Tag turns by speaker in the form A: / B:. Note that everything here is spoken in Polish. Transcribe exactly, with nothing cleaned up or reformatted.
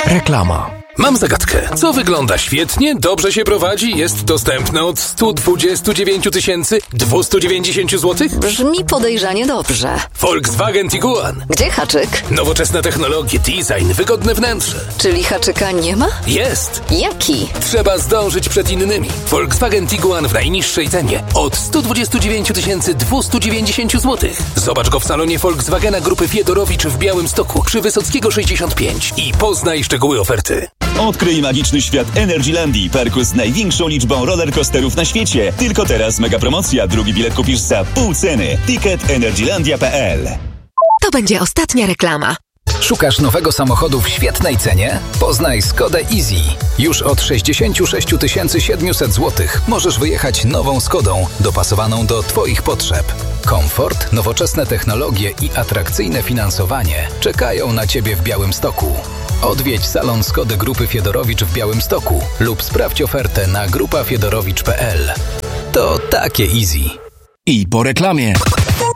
A: Reklama.
B: Mam zagadkę. Co wygląda świetnie, dobrze się prowadzi, jest dostępne od sto dwadzieścia dziewięć tysięcy dwieście dziewięćdziesiąt złotych?
C: Brzmi podejrzanie dobrze.
B: Volkswagen Tiguan.
C: Gdzie haczyk?
B: Nowoczesne technologie, design, wygodne wnętrze.
C: Czyli haczyka nie ma?
B: Jest.
C: Jaki?
B: Trzeba zdążyć przed innymi. Volkswagen Tiguan w najniższej cenie od sto dwadzieścia dziewięć tysięcy dwieście dziewięćdziesiąt złotych. Zobacz go w salonie Volkswagena Grupy Fiedorowicz w Białymstoku przy Wysockiego sześćdziesiąt pięć i poznaj szczegóły oferty.
D: Odkryj magiczny świat Energylandii, parku z największą liczbą rollercoasterów na świecie. Tylko teraz mega promocja. Drugi bilet kupisz za pół ceny. Ticket energylandia kropka p l.
E: To będzie ostatnia reklama.
F: Szukasz nowego samochodu w świetnej cenie? Poznaj Skodę Easy. Już od sześćdziesiąt sześć tysięcy siedemset złotych możesz wyjechać nową Skodą, dopasowaną do Twoich potrzeb. Komfort, nowoczesne technologie i atrakcyjne finansowanie czekają na Ciebie w Białymstoku. Odwiedź salon Skody Grupy Fiedorowicz w Białymstoku lub sprawdź ofertę na grupa fiedorowicz kropka p l. To takie Easy.
A: I po reklamie.